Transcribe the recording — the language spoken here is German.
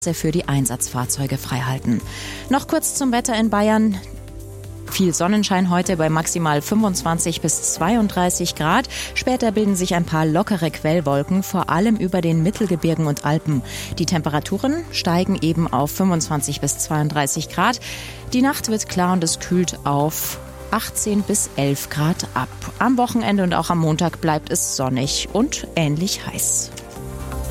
für die Einsatzfahrzeuge freihalten. Noch kurz zum Wetter in Bayern. Viel Sonnenschein heute bei maximal 25 bis 32 Grad. Später bilden sich ein paar lockere Quellwolken, vor allem über den Mittelgebirgen und Alpen. Die Temperaturen steigen eben auf 25 bis 32 Grad. Die Nacht wird klar und es kühlt auf 18 bis 11 Grad ab. Am Wochenende und auch am Montag bleibt es sonnig und ähnlich heiß.